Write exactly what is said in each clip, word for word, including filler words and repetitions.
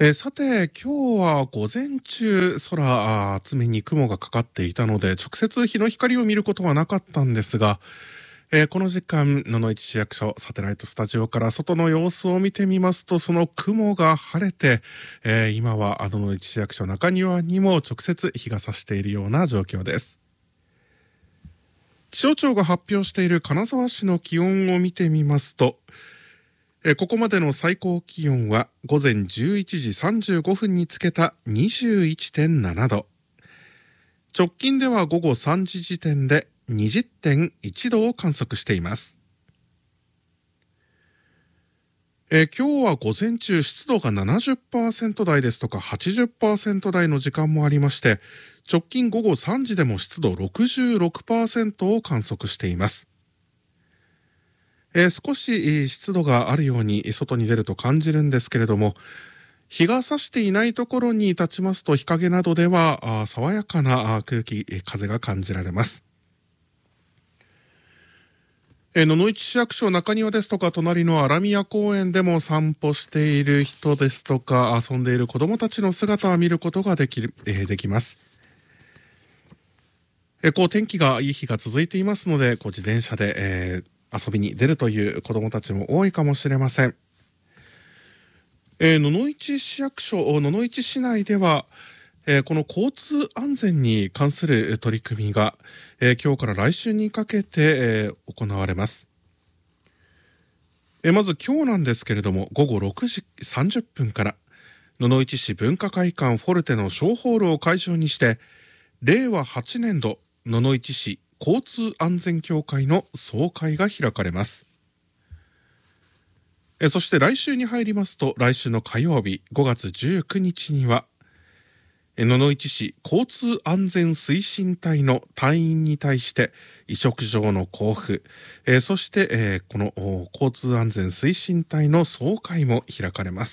えーさて、今日は午前中、空、あー厚めに雲がかかっていたので、直接日の光を見ることはなかったんですが、えーこの時間、野々市市役所サテライトスタジオから外の様子を見てみますと、その雲が晴れて、えー今はあの野々市市役所中庭にも直接日が差しているような状況です。気象庁が発表している金沢市の気温を見てみますと、えーここまでの最高気温は午前じゅういちじさんじゅうごふんにつけた にじゅういってんなな 度。直近では午後さんじ時点で にじゅってんいち 度を観測しています。えー今日は午前中湿度が ななじゅっパーセント 台ですとか はちじゅっパーセント 台の時間もありまして、直近午後さんじでも湿度 ろくじゅうろくパーセント を観測しています。えー少しえー湿度があるように外に出ると感じるんですけれども、日が差していないところに立ちますと日陰などではあー爽やかなあー空気、えー風が感じられます。えー野々市市役所中庭ですとか隣の荒宮公園でも散歩している人ですとか遊んでいる子どもたちの姿を見ることができる、えーできます。えーこう天気がいい日が続いていますので、こう自転車で、えー遊びに出るという子どもたちも多いかもしれません。えー野々市市役所、野々市市内では、えーこの交通安全に関する取り組みが、えー今日から来週にかけて、えー行われます。えーまず今日なんですけれども、午後ろくじさんじゅっぷんから野々市市文化会館フォルテの小ホールを会場にして、れいわはちねんど野々市市交通安全協会の総会が開かれます。えーそして来週に入りますと、来週の火曜日ごがつじゅうくにちには野々市市交通安全推進隊の隊員に対して委嘱状の交付、えーそして、えーこのお交通安全推進隊の総会も開かれます。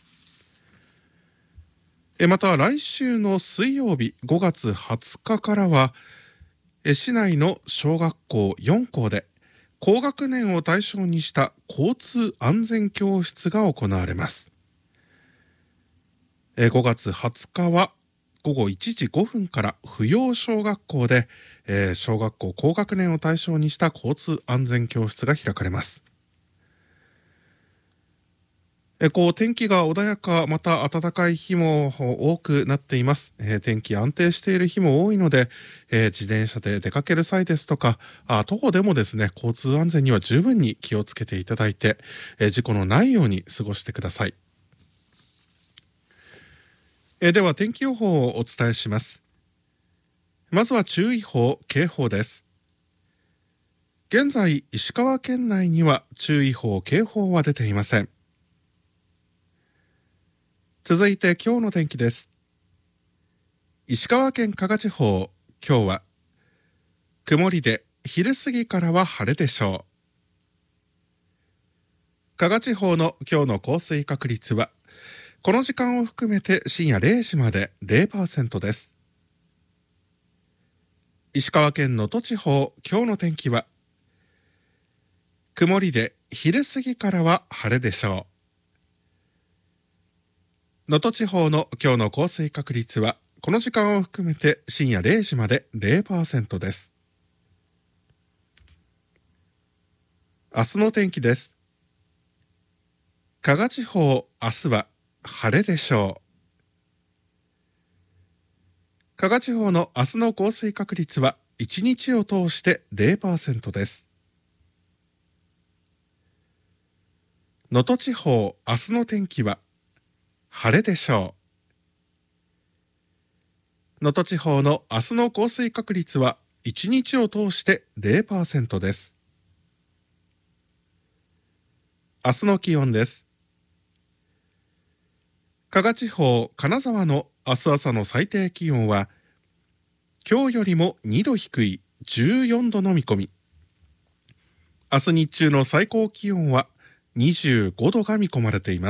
えーまた来週の水曜日ごがつはつかからは、えー市内の小学校よん校で高学年を対象にした交通安全教室が行われます。えーごがつはつかはごごいちじごふんから扶養小学校で、えー小学校高学年を対象にした交通安全教室が開かれます。えーこう天気が穏やか、また暖かい日も多くなっています。えー天気安定している日も多いので、えー自転車で出かける際ですとか、あ徒歩でもですね、交通安全には十分に気をつけていただいて、えー事故のないように過ごしてください。えーでは天気予報をお伝えします。まずは注意報、警報です。現在、石川県内には注意報、警報は出ていません。続いて今日の天気です。石川県加賀地方、今日は曇りで昼過ぎからは晴れでしょう。加賀地方の今日の降水確率は、この時間を含めて深夜れいじまで ゼロパーセント です。石川県能登地方、今日の天気は、曇りで昼過ぎからは晴れでしょう。能登地方の今日の降水確率は、この時間を含めて深夜れいじまで ゼロパーセント です。明日の天気です。加賀地方、明日は晴れでしょう。加賀地方の明日の降水確率はいちにちを通して ゼロパーセント です。能登地方、明日の天気は晴れでしょう。能登地方の明日の降水確率はいちにちを通して ゼロパーセント です。明日の気温です。加賀地方、金沢の明日朝の最低気温は今日よりもにど低いじゅうよんどの見込み。明日日中の最高気温はにじゅうごどが見込まれています。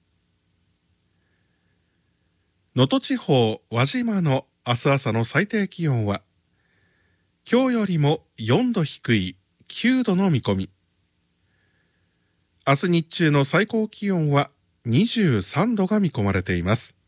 能登地方、輪島の明日朝の最低気温は今日よりもよんど低いきゅうどの見込み。明日日中の最高気温はにじゅうさんどが見込まれています。